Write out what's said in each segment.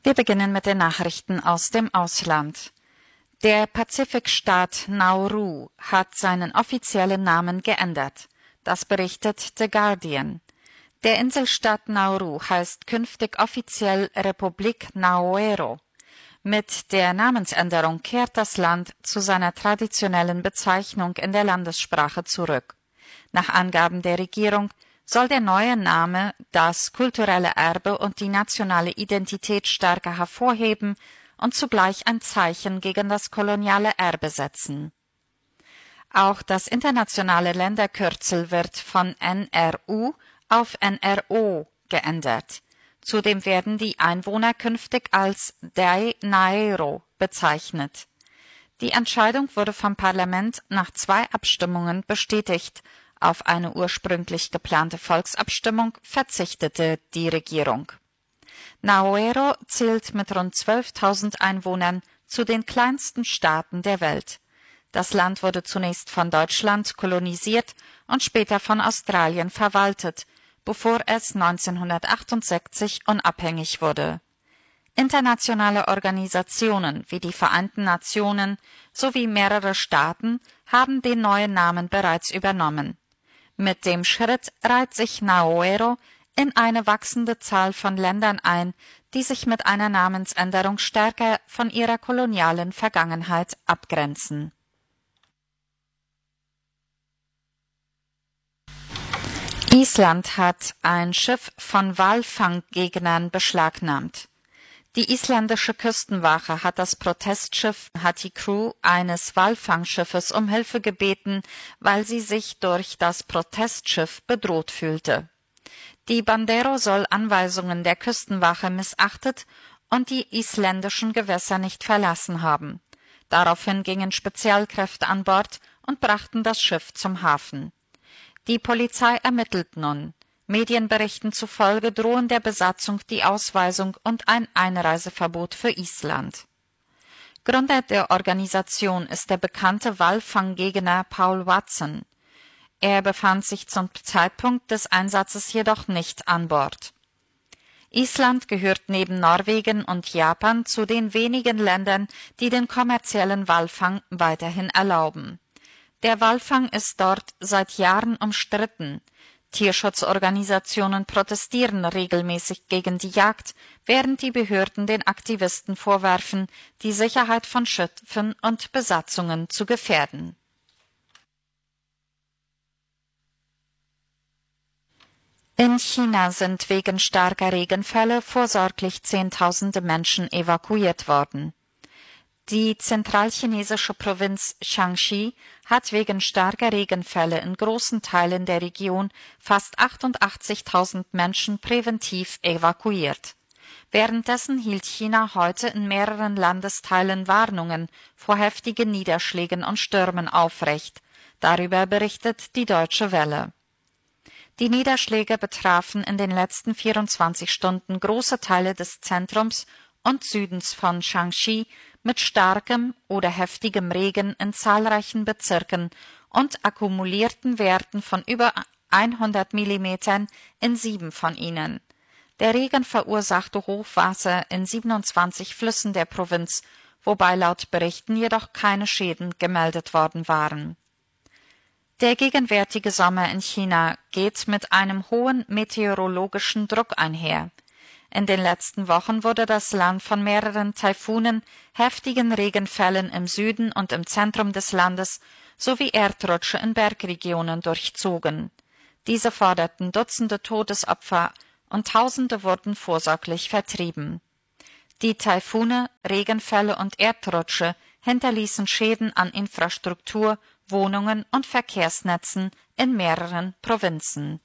Wir beginnen mit den Nachrichten aus dem Ausland. Der Pazifikstaat Nauru hat seinen offiziellen Namen geändert. Das berichtet The Guardian. Der Inselstaat Nauru heißt künftig offiziell Republik Naoero. Mit der Namensänderung kehrt das Land zu seiner traditionellen Bezeichnung in der Landessprache zurück. Nach Angaben der Regierung soll der neue Name das kulturelle Erbe und die nationale Identität stärker hervorheben und zugleich ein Zeichen gegen das koloniale Erbe setzen. Auch das internationale Länderkürzel wird von NRU auf NRO geändert. Zudem werden die Einwohner künftig als Dai Naero bezeichnet. Die Entscheidung wurde vom Parlament nach 2 Abstimmungen bestätigt. Auf eine ursprünglich geplante Volksabstimmung verzichtete die Regierung. Naoero zählt mit rund 12.000 Einwohnern zu den kleinsten Staaten der Welt. Das Land wurde zunächst von Deutschland kolonisiert und später von Australien verwaltet, bevor es 1968 unabhängig wurde. Internationale Organisationen wie die Vereinten Nationen sowie mehrere Staaten haben den neuen Namen bereits übernommen. Mit dem Schritt reiht sich Naoero in eine wachsende Zahl von Ländern ein, die sich mit einer Namensänderung stärker von ihrer kolonialen Vergangenheit abgrenzen. Island hat ein Schiff von Walfanggegnern beschlagnahmt. Die isländische Küstenwache hat das Protestschiff Hati Crew eines Walfangschiffes um Hilfe gebeten, weil sie sich durch das Protestschiff bedroht fühlte. Die Bandero soll Anweisungen der Küstenwache missachtet und die isländischen Gewässer nicht verlassen haben. Daraufhin gingen Spezialkräfte an Bord und brachten das Schiff zum Hafen. Die Polizei ermittelt nun. Medienberichten zufolge drohen der Besatzung die Ausweisung und ein Einreiseverbot für Island. Gründer der Organisation ist der bekannte Walfanggegner Paul Watson. Er befand sich zum Zeitpunkt des Einsatzes jedoch nicht an Bord. Island gehört neben Norwegen und Japan zu den wenigen Ländern, die den kommerziellen Walfang weiterhin erlauben. Der Walfang ist dort seit Jahren umstritten. Tierschutzorganisationen protestieren regelmäßig gegen die Jagd, während die Behörden den Aktivisten vorwerfen, die Sicherheit von Schiffen und Besatzungen zu gefährden. In China sind wegen starker Regenfälle vorsorglich Zehntausende Menschen evakuiert worden. Die zentralchinesische Provinz Shaanxi hat wegen starker Regenfälle in großen Teilen der Region fast 88.000 Menschen präventiv evakuiert. Währenddessen hielt China heute in mehreren Landesteilen Warnungen vor heftigen Niederschlägen und Stürmen aufrecht. Darüber berichtet die Deutsche Welle. Die Niederschläge betrafen in den letzten 24 Stunden große Teile des Zentrums und Südens von Shaanxi mit starkem oder heftigem Regen in zahlreichen Bezirken und akkumulierten Werten von über 100 Millimetern in 7 von ihnen. Der Regen verursachte Hochwasser in 27 Flüssen der Provinz, wobei laut Berichten jedoch keine Schäden gemeldet worden waren. Der gegenwärtige Sommer in China geht mit einem hohen meteorologischen Druck einher. In den letzten Wochen wurde das Land von mehreren Taifunen, heftigen Regenfällen im Süden und im Zentrum des Landes sowie Erdrutsche in Bergregionen durchzogen. Diese forderten Dutzende Todesopfer und Tausende wurden vorsorglich vertrieben. Die Taifune, Regenfälle und Erdrutsche hinterließen Schäden an Infrastruktur, Wohnungen und Verkehrsnetzen in mehreren Provinzen.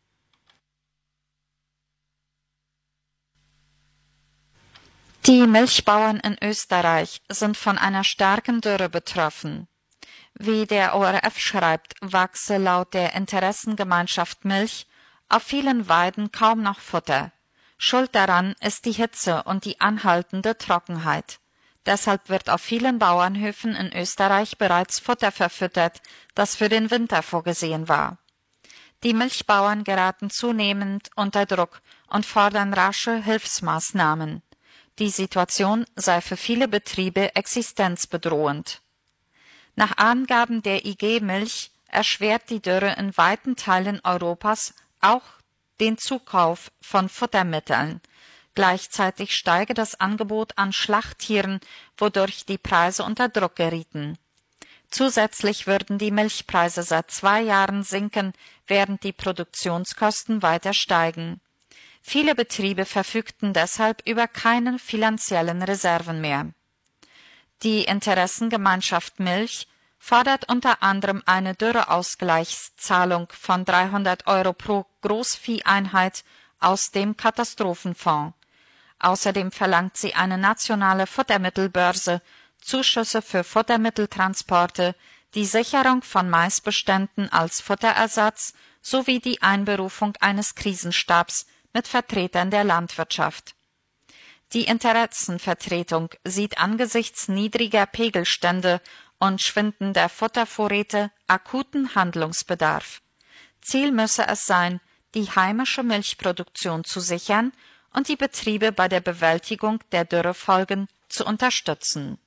Die Milchbauern in Österreich sind von einer starken Dürre betroffen. Wie der ORF schreibt, wachse laut der Interessengemeinschaft Milch auf vielen Weiden kaum noch Futter. Schuld daran ist die Hitze und die anhaltende Trockenheit. Deshalb wird auf vielen Bauernhöfen in Österreich bereits Futter verfüttert, das für den Winter vorgesehen war. Die Milchbauern geraten zunehmend unter Druck und fordern rasche Hilfsmaßnahmen. Die Situation sei für viele Betriebe existenzbedrohend. Nach Angaben der IG Milch erschwert die Dürre in weiten Teilen Europas auch den Zukauf von Futtermitteln. Gleichzeitig steige das Angebot an Schlachttieren, wodurch die Preise unter Druck gerieten. Zusätzlich würden die Milchpreise seit 2 Jahren sinken, während die Produktionskosten weiter steigen. Viele Betriebe verfügten deshalb über keine finanziellen Reserven mehr. Die Interessengemeinschaft Milch fordert unter anderem eine Dürreausgleichszahlung von 300 € pro Großvieheinheit aus dem Katastrophenfonds. Außerdem verlangt sie eine nationale Futtermittelbörse, Zuschüsse für Futtermitteltransporte, die Sicherung von Maisbeständen als Futterersatz sowie die Einberufung eines Krisenstabs mit Vertretern der Landwirtschaft. Die Interessenvertretung sieht angesichts niedriger Pegelstände und schwindender Futtervorräte akuten Handlungsbedarf. Ziel müsse es sein, die heimische Milchproduktion zu sichern und die Betriebe bei der Bewältigung der Dürrefolgen zu unterstützen.